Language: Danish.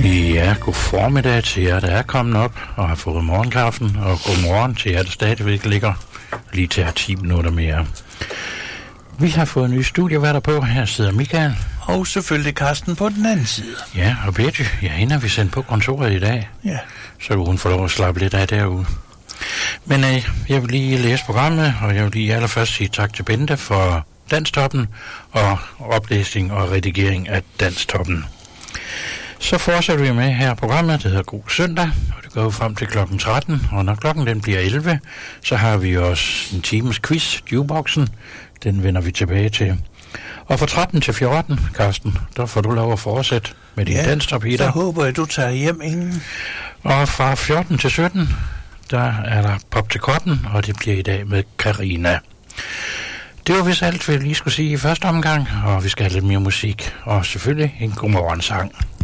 Ja, god formiddag til jer, der er kommet op og har fået morgenkaffen, og god morgen til jer, der stadigvæk ligger lige til at have 10 minutter mere. Vi har fået en ny studieværter på. Her sidder Michael. Og selvfølgelig Carsten på den anden side. Ja, og Betty, hende har vi sendt på kontoret i dag. Ja. Så hun får lov at slappe lidt af derude. Men jeg vil lige læse programmet, og jeg vil lige allerførst sige tak til Bente for Danstoppen og oplæsning og redigering af Danstoppen. Så fortsætter vi med her programmet, det hedder God Søndag, og det går frem til klokken 13, og når klokken den bliver 11, så har vi også en times quiz, Jukeboxen, den vender vi tilbage til. Og fra 13 til 14, Carsten, der får du lov at fortsætte med din Danstop i dig. Så håber jeg, du tager hjem inden. Og fra 14 til 17, der er der Pop til Kotten, og det bliver i dag med Karina. Det var vist alt, vi lige skulle sige i første omgang, og vi skal have lidt mere musik, og selvfølgelig en godmorgensang.